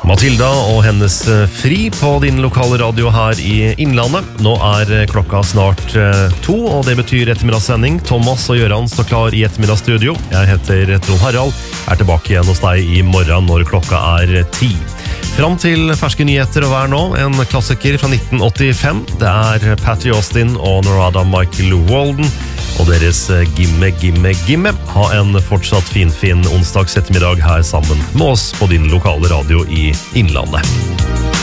Matilda og hennes fri på din lokale radio her i Innlandet. Nå klokka snart 2, og det betyr ettermiddagssending. Thomas og Gøran står klar i ettermiddagsstudio. Jeg heter Trond Harald, tilbake igjen hos deg i morgen når klokka 10. Fram til ferske nyheter og vær nå, en klassiker fra 1985. Det Patty Austin og Norada Michael Walden og deres Gimme, Gimme, Gimme. Ha en fortsatt fin onsdags ettermiddag her sammen med oss på din lokale radio i Innlandet.